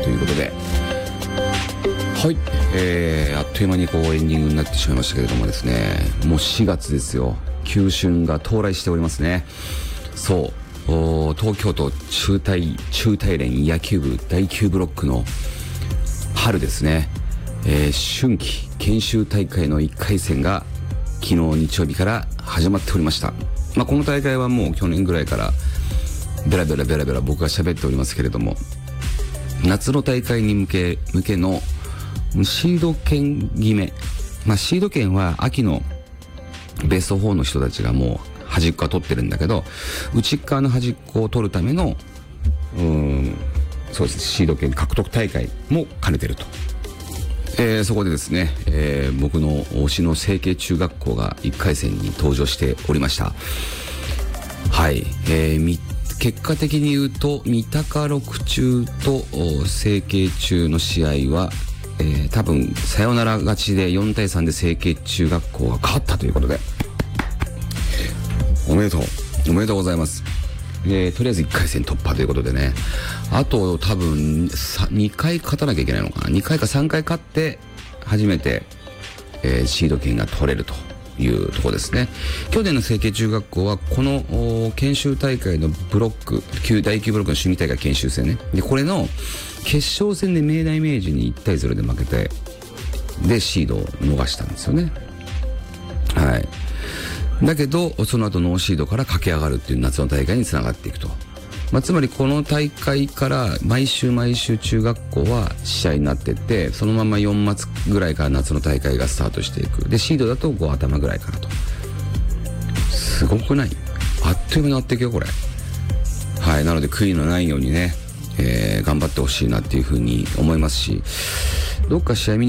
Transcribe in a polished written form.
ということで、はい、あっという間にこうエンディングになってしまいましたけれどもですね、もう4月ですよ。旧春が到来しておりますね。そう、東京都中大連野球部第9ブロックの春ですね、春季研修大会の1回戦が昨日日曜日から始まっておりました。この大会はもう去年ぐらいからベラベラ僕が喋っておりますけれども、夏の大会に向けのシード権決め、シード権は秋のベスト4の人たちがもう端っこは取ってるんだけど、内側の端っこを取るためのそうですね、シード権獲得大会も兼ねてると。そこでですね、僕の推しの成蹊中学校が1回戦に登場しておりました。はい、結果的に言うと三鷹六中と成蹊中の試合は、多分サヨナラ勝ちで4対3で成蹊中学校が勝ったということで、おめでとうございます。とりあえず1回戦突破ということでね、あと多分2回勝たなきゃいけないのかな、2回か3回勝って初めて、シード権が取れるというところですね。去年の成蹊中学校はこの研修大会のブロック第9ブロックの趣味大会研修戦ね、でこれの決勝戦で明大明治に1対0で負けて、でシードを逃したんですよね。はい。だけどその後ノーシードから駆け上がるっていう夏の大会につながっていくと。つまりこの大会から毎週中学校は試合になってって、そのまま4末ぐらいから夏の大会がスタートしていく。でシードだと5頭ぐらいからと。すごくない？あっという間になっていくよこれ。はい。なので悔いのないようにね、頑張ってほしいなっていうふうに思いますし、どっか試合見に